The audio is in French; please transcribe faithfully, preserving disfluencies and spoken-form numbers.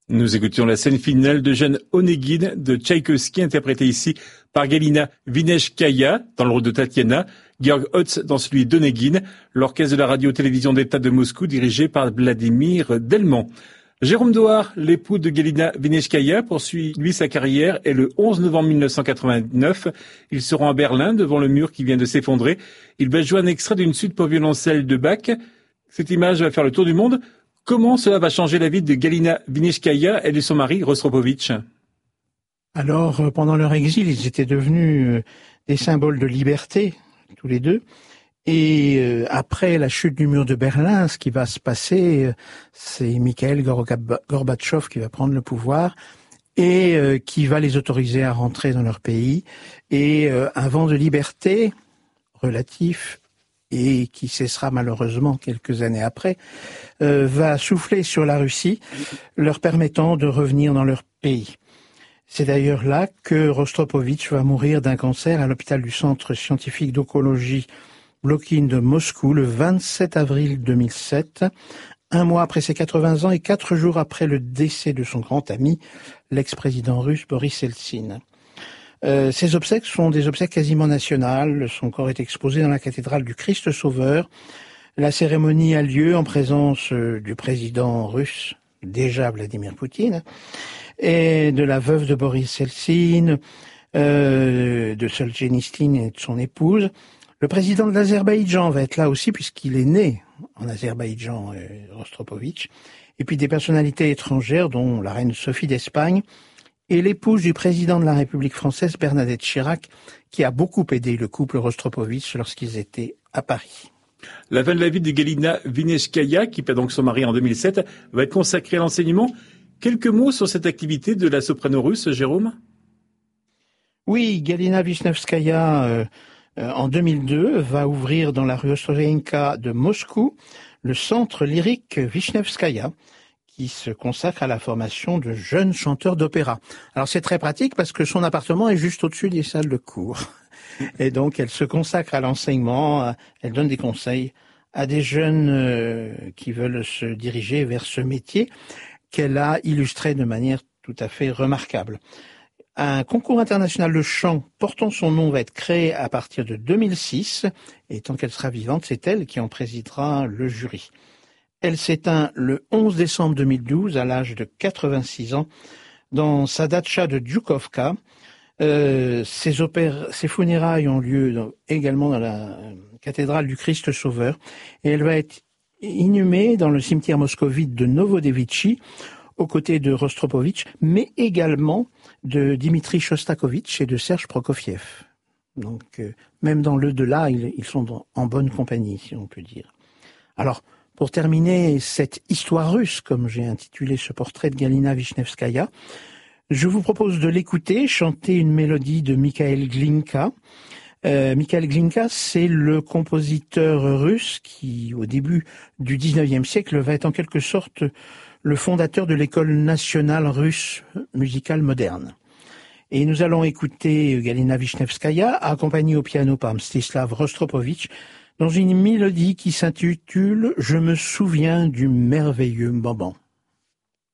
Nous écoutions la scène finale de Jeanne Onegin de Tchaïkovski, interprétée ici par Galina Vineshkaya dans le rôle de Tatiana, Georg Hotz dans celui d'Onegin, l'orchestre de la radio-télévision d'État de Moscou dirigé par Vladimir Delman. Jérôme Doar, l'époux de Galina Vineshkaya, poursuit lui sa carrière et le onze novembre mille neuf cent quatre-vingt-neuf, il se rend à Berlin devant le mur qui vient de s'effondrer. Il va jouer un extrait d'une suite pour violoncelle de Bach. Cette image va faire le tour du monde. Comment cela va changer la vie de Galina Vineshkaya et de son mari Rostropovitch? Alors, pendant leur exil, ils étaient devenus des symboles de liberté, tous les deux. Et euh, après la chute du mur de Berlin, ce qui va se passer, c'est Mikhail Gorbatchev qui va prendre le pouvoir et euh, qui va les autoriser à rentrer dans leur pays. Et euh, un vent de liberté relatif, et qui cessera malheureusement quelques années après, euh, va souffler sur la Russie, leur permettant de revenir dans leur pays. C'est d'ailleurs là que Rostropovitch va mourir d'un cancer à l'hôpital du Centre scientifique d'oncologie Blokhin de Moscou le vingt-sept avril deux mille sept, un mois après ses quatre-vingts ans et quatre jours après le décès de son grand ami, l'ex-président russe Boris Eltsine. Euh, ces obsèques sont des obsèques quasiment nationales. Son corps est exposé dans la cathédrale du Christ Sauveur. La cérémonie a lieu en présence euh, du président russe, déjà Vladimir Poutine, et de la veuve de Boris Eltsine, euh, de Solzhenitsyn et de son épouse. Le président de l'Azerbaïdjan va être là aussi puisqu'il est né en Azerbaïdjan, euh, Rostropovitch. Et puis des personnalités étrangères dont la reine Sophie d'Espagne, et l'épouse du président de la République française, Bernadette Chirac, qui a beaucoup aidé le couple Rostropovitch lorsqu'ils étaient à Paris. La fin de la vie de Galina Vineshkaya, qui perd donc son mari en deux mille sept, va être consacrée à l'enseignement. Quelques mots sur cette activité de la soprano russe, Jérôme? Oui, Galina Vineshkaya, euh, euh, en deux mille deux, va ouvrir dans la rue Ostroyenka de Moscou le centre lyrique Vishnevskaya, qui se consacre à la formation de jeunes chanteurs d'opéra. Alors c'est très pratique parce que son appartement est juste au-dessus des salles de cours. Et donc elle se consacre à l'enseignement, elle donne des conseils à des jeunes euh, qui veulent se diriger vers ce métier qu'elle a illustré de manière tout à fait remarquable. Un concours international de chant portant son nom va être créé à partir de deux mille six, et tant qu'elle sera vivante, c'est elle qui en présidera le jury. Elle s'éteint le onze décembre deux mille douze à l'âge de quatre-vingt-six ans dans sa datcha de Djukovka. Euh, ses, opéra- ses funérailles ont lieu dans, également dans la cathédrale du Christ Sauveur et elle va être inhumée dans le cimetière moscovite de Novodevitchi aux côtés de Rostropovitch, mais également de Dimitri Shostakovich et de Serge Prokofiev. Donc euh, même dans l'au-delà, ils, ils sont dans, en bonne compagnie, si on peut dire. Alors, pour terminer cette histoire russe, comme j'ai intitulé ce portrait de Galina Vineshkaya, je vous propose de l'écouter chanter une mélodie de Mikhail Glinka. Euh, Mikhail Glinka, c'est le compositeur russe qui, au début du dix-neuvième siècle, va être en quelque sorte le fondateur de l'école nationale russe musicale moderne. Et nous allons écouter Galina Vineshkaya, accompagnée au piano par Mstislav Rostropovitch, dans une mélodie qui s'intitule « Je me souviens du merveilleux moment ».